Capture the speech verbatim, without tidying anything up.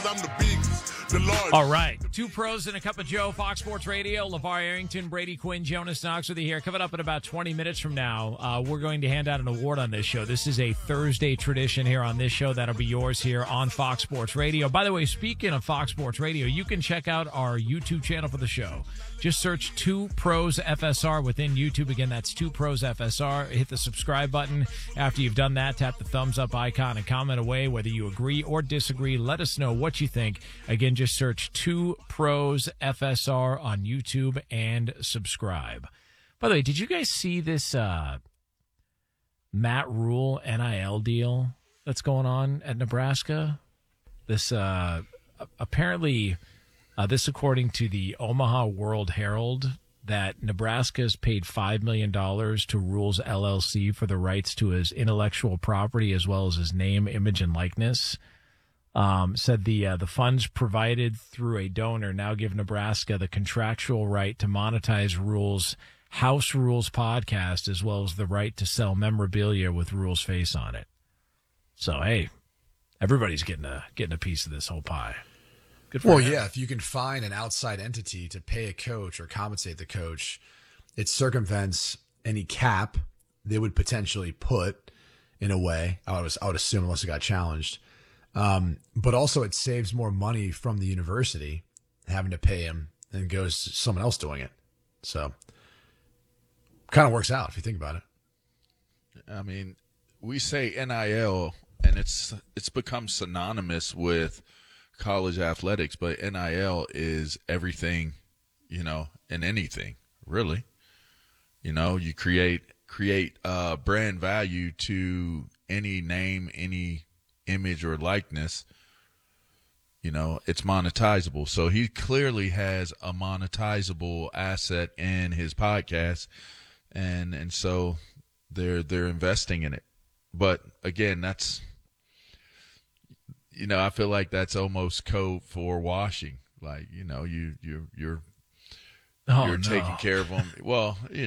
I'm the biggest, the largest. All right. Two pros and a cup of Joe, Fox Sports Radio. LeVar Arrington, Brady Quinn, Jonas Knox with you here. Coming up in about twenty minutes from now, uh, we're going to hand out an award on this show. This is a Thursday tradition here on this show. That'll be yours here on Fox Sports Radio. By the way, speaking of Fox Sports Radio, you can check out our YouTube channel for the show. Just search Two Pros F S R within YouTube. Again, that's Two Pros F S R. Hit the subscribe button. After you've done that, tap the thumbs up icon and comment away whether you agree or disagree. Let us know what you think. Again, just search Two Pros F S R on YouTube and subscribe. By the way, did you guys see this uh, Matt Rule N I L deal that's going on at Nebraska? This uh, apparently... Uh, this, according to the Omaha World Herald, that Nebraska has paid five million dollars to Rules L L C for the rights to his intellectual property as well as his name, image, and likeness. Um, said the uh, the funds provided through a donor now give Nebraska the contractual right to monetize Rules' House Rules podcast as well as the right to sell memorabilia with Rules' face on it. So, hey, everybody's getting a getting a piece of this whole pie. Good for well, him. yeah, if you can find an outside entity to pay a coach or compensate the coach, it circumvents any cap they would potentially put in a way, I would, I would assume, unless it got challenged. Um, but also it saves more money from the university having to pay him and goes to someone else doing it. So kind of works out if you think about it. I mean, we say N I L and it's it's become synonymous with college athletics, but N I L is everything, you know, and anything, really. You know, you create create uh, brand value to any name, any image or likeness. You know, it's monetizable. So he clearly has a monetizable asset in his podcast, and and so they're they're investing in it. But again, that's. You know, I feel like that's almost code for washing. Like, you know, you you you're oh, you're no. taking care of them. Well, you